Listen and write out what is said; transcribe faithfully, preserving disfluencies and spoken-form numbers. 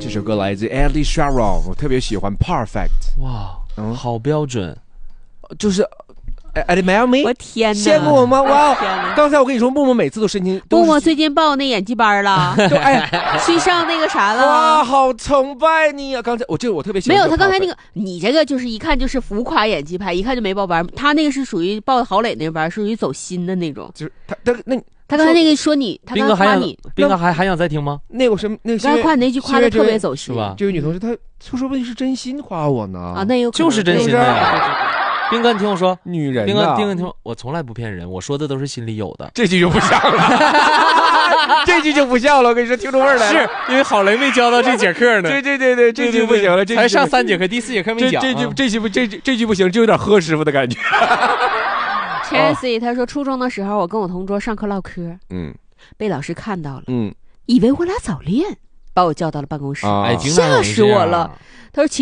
这首歌来自 Ed Sheeran， 我特别喜欢 Perfect。 哇，嗯，好标准， 就是admire me， 我天哪， 羡慕我吗？哇！刚才我跟你说，默默每次都申请， 默默最近报那演技班了， 就哎， 去上那个啥了。 哇，好崇拜你啊！刚才我这个我特别喜欢。 没有，他刚才那个，你这个就是一看就是浮夸演技派，一看就没报班。他那个是属于报郝蕾那个班，属于走心的那种。 就是他，他那他刚才那个说你，他刚才夸你， 斌哥还还想再听吗？ 那个什么，那个刚才夸你那句夸的特别走心， 是吧？ 这位女同事，她就说不定是真心夸我呢。 啊，那有可能就是真心的。斌哥，你听我说， 女人， 斌哥，斌哥，听我，我从来不骗人，我说的都是心里有的。 这句就不像了，这句就不像了。我跟你说，听出味儿来了， 是因为郝蕾没教到这节课呢。 对对对对，这句不行了， 才上三节课，第四节课没讲。 这句这句不这句这句不行，就有点喝师傅的感觉。 Chelsea 他说，初中的时候我跟我同桌上课唠嗑，嗯，被老师看到了，嗯，以为我俩早恋，把我叫到了办公室， 哎， 吓死我了。他说。